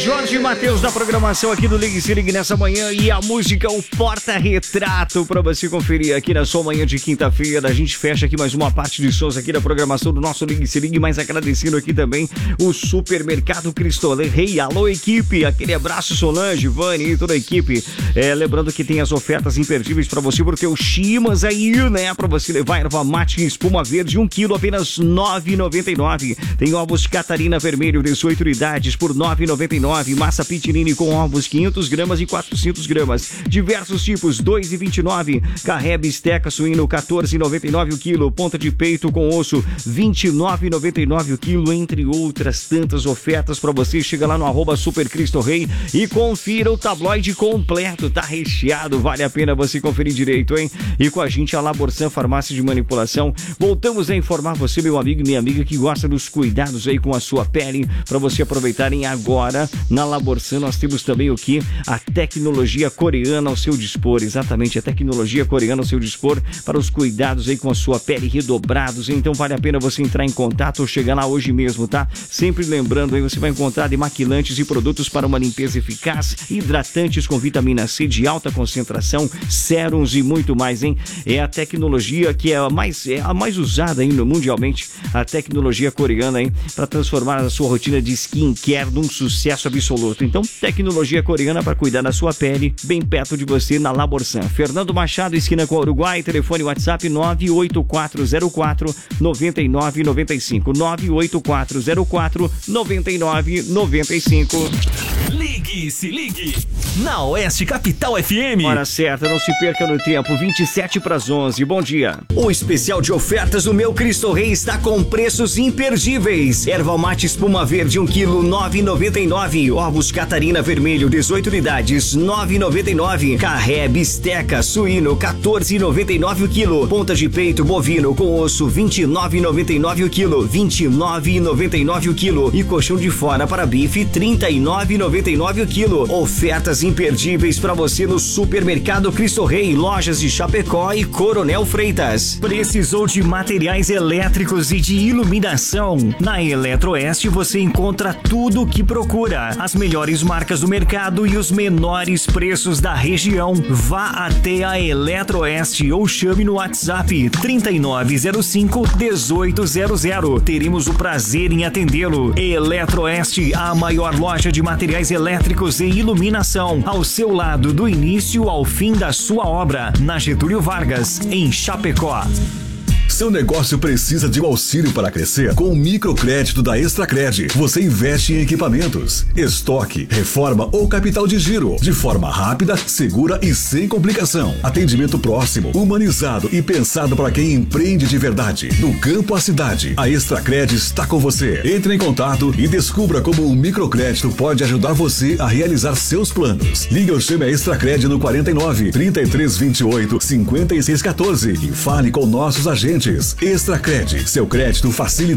Jorge e Matheus da programação aqui do Ligue Se Ligue nessa manhã e a música O Porta-Retrato pra você conferir aqui na sua manhã de quinta-feira. A gente fecha aqui mais uma parte de sons aqui da programação do nosso Ligue Se Ligue, mas agradecendo aqui também o Supermercado Cristo Rei. Alô, equipe, aquele abraço Solange, Vani e toda a equipe. Lembrando que tem as ofertas imperdíveis pra você por ter o Chimas aí, né? Pra você levar erva mate em espuma verde, 1 quilo, apenas R$ 9,99. Tem ovos Catarina Vermelho, 18 unidades por R$ 9,99. Massa Pitinini com ovos 500 gramas e 400 gramas. Diversos tipos, 2,29. Carré bisteca suíno, 14,99 o quilo. Ponta de peito com osso, 29,99 o quilo. Entre outras tantas ofertas para você. Chega lá no @SuperCristoRei e confira o tabloide completo. Tá recheado, vale a pena você conferir direito, hein? E com a gente a Laborsan Farmácia de Manipulação. Voltamos a informar você, meu amigo e minha amiga, que gosta dos cuidados aí com a sua pele, para você aproveitarem agora. Na Laborsan nós temos também o que? A tecnologia coreana ao seu dispor. Exatamente, a tecnologia coreana ao seu dispor para os cuidados aí com a sua pele redobrados. Então vale a pena você entrar em contato ou chegar lá hoje mesmo, tá? Sempre lembrando aí, você vai encontrar demaquilantes e produtos para uma limpeza eficaz, hidratantes com vitamina C de alta concentração, sérums e muito mais, hein? É a tecnologia que é a mais usada aí mundialmente, a tecnologia coreana, hein? Para transformar a sua rotina de skincare num sucesso absoluto. Então, tecnologia coreana para cuidar da sua pele, bem perto de você na Laborsan. Fernando Machado, esquina com o Uruguai, telefone WhatsApp 98404-9995. 98404-9995. Ligue Se Ligue na Oeste Capital FM. Hora certa, não se perca no tempo, 27 para as 11. Bom dia. O especial de ofertas do meu Cristo Rei está com preços imperdíveis. Erva mate espuma verde, 1 quilo, 9,99. Ovos Catarina Vermelho, 18 unidades, 9,99. Carré bisteca suíno, 14,99 o quilo. Ponta de peito bovino com osso, 29,99 o quilo, 29,99 o quilo. E colchão de fora para bife, 39,99 o quilo. Ofertas imperdíveis para você no Supermercado Cristo Rei, lojas de Chapecó e Coronel Freitas. Precisou de materiais elétricos e de iluminação? Na Eletroeste você encontra tudo o que procura. As melhores marcas do mercado e os menores preços da região. Vá até a Eletroeste ou chame no WhatsApp 3905-1800. Teremos o prazer em atendê-lo. Eletroeste, a maior loja de materiais elétricos e iluminação, ao seu lado do início ao fim da sua obra, na Getúlio Vargas, em Chapecó. Seu negócio precisa de um auxílio para crescer? Com o microcrédito da Extracred, você investe em equipamentos, estoque, reforma ou capital de giro, de forma rápida, segura e sem complicação. Atendimento próximo, humanizado e pensado para quem empreende de verdade. Do campo à cidade, a Extracred está com você. Entre em contato e descubra como o microcrédito pode ajudar você a realizar seus planos. Ligue ou chame a Extracred no 49 3328 5614 e fale com nossos agentes. Extracred, seu crédito facilitado.